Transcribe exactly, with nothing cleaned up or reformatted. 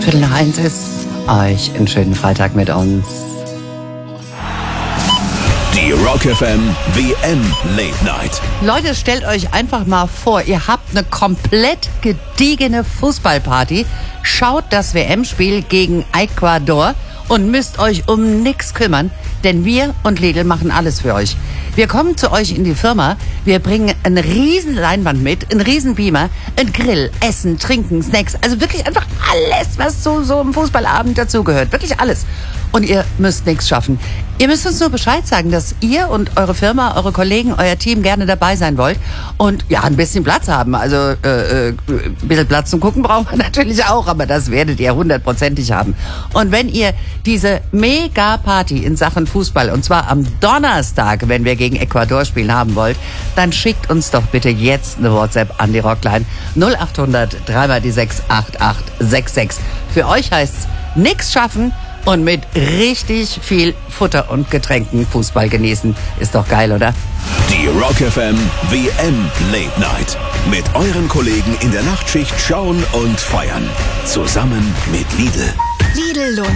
Viertel nach eins ist. Euch einen schönen Freitag mit uns. Die Rock F M W M Late Night. Leute, stellt euch einfach mal vor, ihr habt eine komplett gediegene Fußballparty, schaut das W M-Spiel gegen Ecuador und müsst euch um nichts kümmern, denn wir und Lidl machen alles für euch. Wir kommen zu euch in die Firma, wir bringen eine riesen Leinwand mit, einen riesen Beamer, einen Grill, Essen, Trinken, Snacks, also wirklich einfach alles, was zu so einem Fußballabend dazugehört, wirklich alles. Und ihr müsst nichts schaffen. Ihr müsst uns nur Bescheid sagen, dass ihr und eure Firma, eure Kollegen, euer Team gerne dabei sein wollt und ja, ein bisschen Platz haben. Also äh, äh, ein bisschen Platz zum Gucken brauchen wir natürlich auch, aber das werdet ihr hundertprozentig haben. Und wenn ihr diese Mega-Party in Sachen Fußball, und zwar am Donnerstag, wenn wir gegen Ecuador spielen, haben wollt, dann schickt uns doch bitte jetzt eine WhatsApp an die Rockline null acht hundert drei mal die sechs acht acht sechs sechs. Für euch heißt's nix schaffen und mit richtig viel Futter und Getränken Fußball genießen. Ist doch geil, oder? Die Rock F M W M Late Night. Mit euren Kollegen in der Nachtschicht schauen und feiern. Zusammen mit Lidl. Lidl lohnt